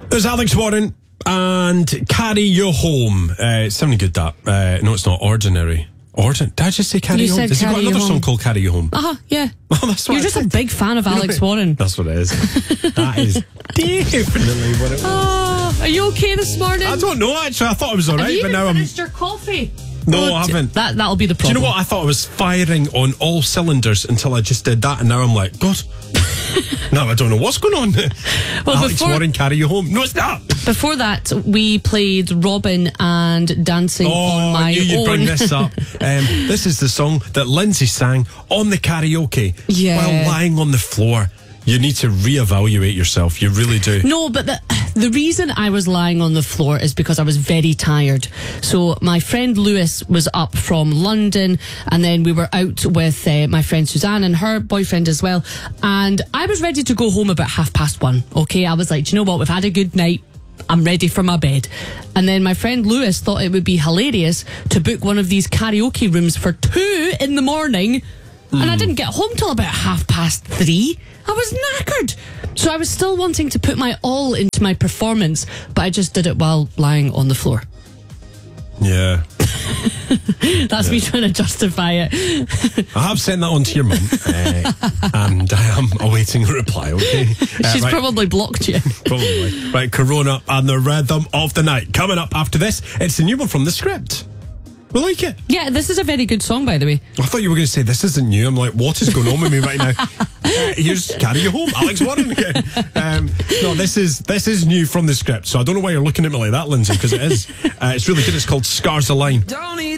There's Alex Warren and Carry You Home. It's sounding good, that. No, it's not. Ordinary. Did I just say Carry You Home? Has he got another song called Carry You Home? Yeah. Oh, that's what You're just a big fan of Alex Warren. That's what it is. That is definitely what it was. Oh, are you okay this morning? I don't know, actually. I thought I was alright, but now I'm... finished your coffee? No, I haven't. That'll be the problem. Do you know what? I thought I was firing on all cylinders until I just did that, and now I'm like, God... No, I don't know what's going on. Well, Alex Warren, Carry You Home. No, it's not. Before that, we played Robin and Dancing on My Own. I knew you'd bring this up. This is the song that Lindsay sang on the karaoke while lying on the floor. You need to reevaluate yourself. You really do. No, but the reason I was lying on the floor is because I was very tired. So my friend Lewis was up from London, and then we were out with my friend Suzanne and her boyfriend as well. And I was ready to go home about 1:30. Okay, I was like, do you know what? We've had a good night. I'm ready for my bed. And then my friend Lewis thought it would be hilarious to book one of these karaoke rooms for 2 in the morning. And I didn't get home till about 3:30. I was knackered. So I was still wanting to put my all into my performance, but I just did it while lying on the floor. Yeah. That's me trying to justify it. I have sent that on to your mum, and I am awaiting a reply, okay? She's probably blocked you. Probably. Right, Corona and the Rhythm of the Night. Coming up after this, it's a new one from The Script. We like it. Yeah, this is a very good song, by the way. I thought you were going to say this isn't new. I'm like, what is going on with me right now? Here's Carry You Home, Alex Warren again. No, this is new from The Script. So I don't know why you're looking at me like that, Lindsay, because it is. It's really good. It's called Scars Align. Don't need